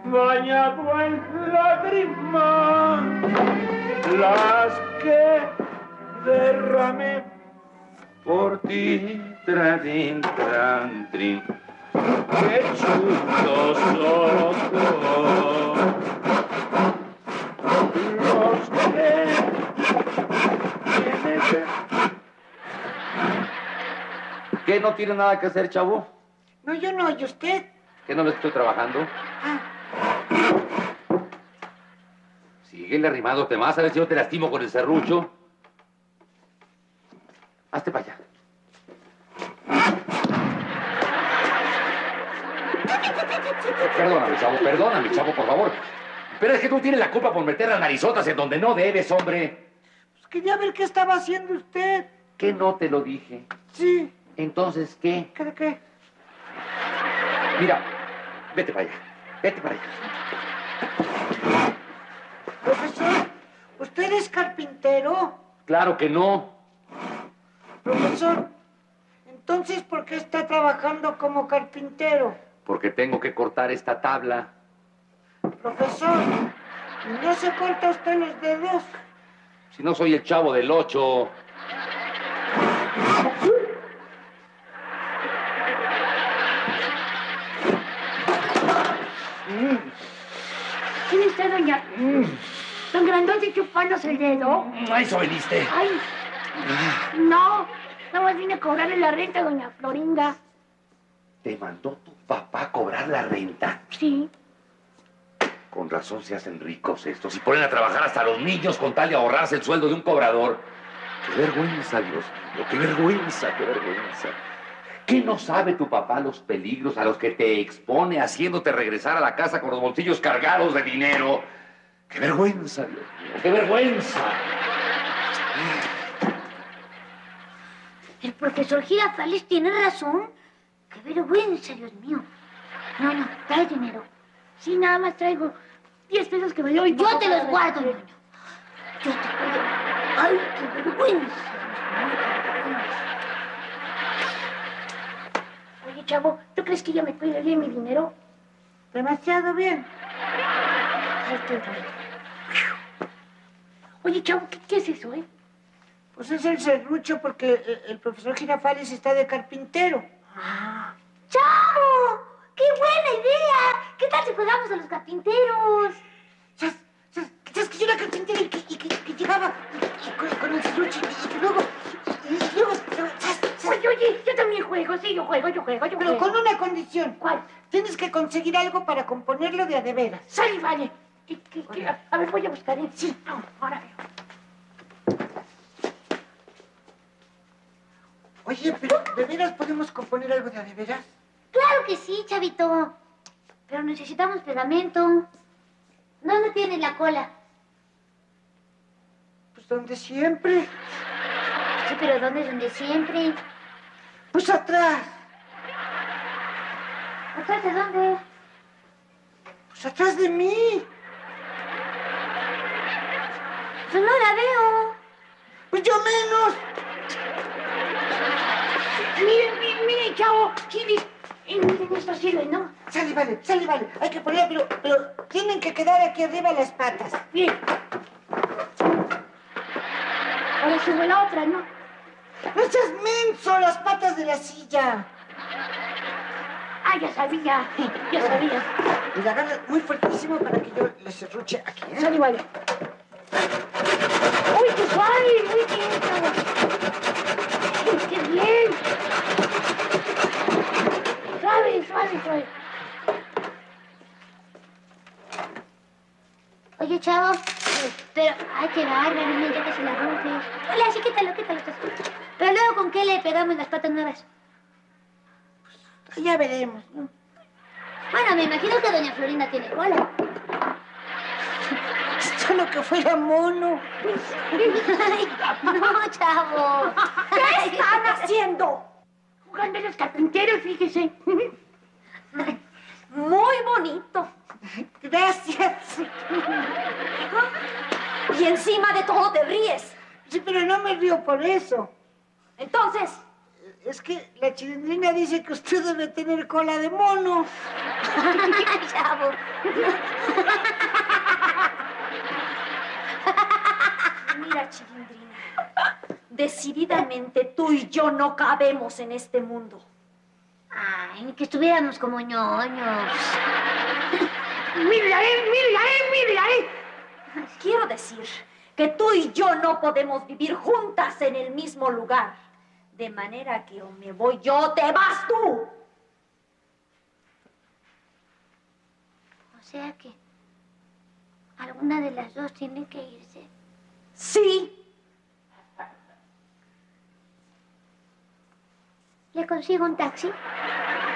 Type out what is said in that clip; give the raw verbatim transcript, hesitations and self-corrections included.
bañado en lágrimas, las que derramé por ti, tradín, tran, trin. ¡Qué chulos ojos! Los que tienes. ¿Qué, no tiene nada que hacer, chavo? No, yo no, ¿y usted? ¿Que no le estoy trabajando? Ah. Síguele arrimándote más, a ver si yo te lastimo con el serrucho. Hazte para allá. Perdóname, chavo, perdóname, chavo, por favor. Pero es que tú tienes la culpa por meter las narizotas en donde no debes, hombre. Pues quería ver qué estaba haciendo usted. ¿Qué no te lo dije? Sí. Entonces, ¿qué? ¿Qué de qué? Mira, vete para allá, vete para allá. Profesor, ¿usted es carpintero? Claro que no. Profesor, entonces, ¿por qué está trabajando como carpintero? Porque tengo que cortar esta tabla. Profesor, ¿no se corta usted los dedos? Si no soy el Chavo del Ocho. ¿Quién está, doña? Mm. ¿Don Grandote chupándose el dedo? ¿A eso veniste? Ay, no, nada más vine a cobrarle la renta, doña Florinda. ¿Te mandó tu papá a cobrar la renta? Sí. Con razón se hacen ricos estos y ponen a trabajar hasta los niños con tal de ahorrarse el sueldo de un cobrador. ¡Qué vergüenza, Dios mío! ¡Qué vergüenza, qué vergüenza! ¿Qué no sabe tu papá los peligros a los que te expone haciéndote regresar a la casa con los bolsillos cargados de dinero? ¡Qué vergüenza, Dios mío! ¡Qué vergüenza! El profesor Girafales tiene razón. ¡Qué vergüenza, Dios mío! No, no, trae dinero. Sí, nada más traigo diez pesos que me dio. Yo te los guardo, niño. Yo te puedo. ¡Ay, qué vergüenza! Oye, chavo, ¿tú crees que ella me cuida bien mi dinero? Demasiado bien. Oye, chavo, ¿qué, qué es eso, eh? Pues es el serrucho porque el, el profesor Girafales está de carpintero. Ah. ¡Chavo! ¡Qué buena idea! ¿Qué tal si jugamos a los carpinteros? ¿Sabes, sabes, sabes que yo era carpintero y que, y que, que llegaba y, y con, con el serrucho y, y que luego... Y, y luego ¿sabes, sabes? Oye, oye, yo también juego, sí, yo juego, yo juego, yo Pero juego. con una condición. ¿Cuál? Tienes que conseguir algo para componerlo de a de veras. Sale, vale. ¿Qué, qué, qué? A, a ver, voy a buscar, ¿eh? Sí. No, ahora veo. Oye, pero ¿de veras podemos componer algo de a de veras? Claro que sí, chavito. Pero necesitamos pegamento. ¿Dónde tienes la cola? Pues donde siempre. Sí, pero ¿dónde es donde siempre? Pues atrás. ¿Atrás de dónde? Pues atrás de mí. Pues no la veo. Pues yo menos. Miren, miren, miren, chavo. Chile. En esto sirve, ¿no? Sale, vale, sale, vale. Hay que poner, pero, pero tienen que quedar aquí arriba las patas. Bien. Ahora subo la otra, ¿no? ¡No seas menso! Las patas de la silla. Ah, ya sabía. Ya sabía. Y la agarra muy fuertísimo para que yo le serruche aquí, ¿eh? Sale, vale. ¡Uy, qué suave! ¡Muy bien, chavo! ¡Uy, qué bien! Suave, suave, suave. Oye, chavo, pero, ay, qué bárbaro, mira, ya casi la rompes. Hola, sí, quítalo, quítalo. Pero luego, ¿con qué le pegamos las patas nuevas? Pues ya veremos, ¿no? Bueno, me imagino que doña Florinda tiene cola. Solo que fuera mono. Ay, no, chavo. ¿Qué están haciendo? Jugando a los carpinteros, fíjese. Muy bonito. Gracias. Y encima de todo te ríes. Sí, pero no me río por eso. Entonces, es que la Chilindrina dice que usted debe tener cola de mono. Chavo. Mira, Chilindrina, decididamente tú y yo no cabemos en este mundo. Ay, ni que estuviéramos como ñoños. ¡Mire ahí, mire ahí, mire ahí! Quiero decir que tú y yo no podemos vivir juntas en el mismo lugar. De manera que o me voy yo o te vas tú. O sea que alguna de las dos tiene que irse. Sí. ¿Le consigo un taxi?